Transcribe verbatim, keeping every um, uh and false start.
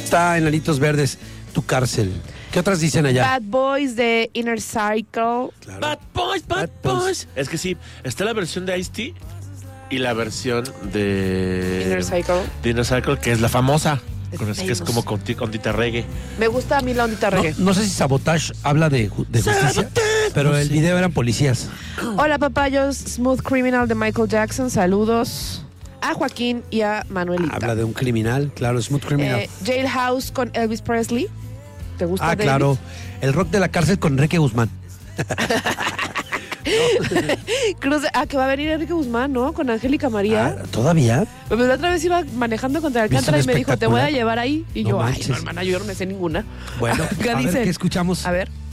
Está Enanitos Verdes, Tu Cárcel. ¿Qué otras dicen allá? Bad Boys de Inner Circle. Claro. Bad Boys, Bad, Bad Boys. Boys. Es que sí, está la versión de Ice-T y la versión de Inner Circle. de Inner Circle, que es la famosa. Es Con, es que es famous. como con, ti- con tita reggae. Me gusta a mí la ondita No, reggae. no sé si Sabotage habla de, ju- de justicia, Sabotage. pero No el sé. video eran policías. Hola papayos, Smooth Criminal de Michael Jackson, saludos a Joaquín y a Manuelita. Habla de un criminal, claro, Smooth Criminal. Eh, Jailhouse con Elvis Presley. ¿Te gusta? ah, David? claro. El rock de la cárcel con Enrique Guzmán. Cruz de- ah, que va a venir Enrique Guzmán, ¿no? Con Angélica María. Ah, ¿todavía? Pero la otra vez iba manejando contra Alcántara y ¿Viste me un dijo, te voy a espectacular? llevar ahí. Y No yo, ay, manches. no, hermana, yo no me sé ninguna. Bueno, Acá a ver, dice- ¿qué escuchamos? A ver.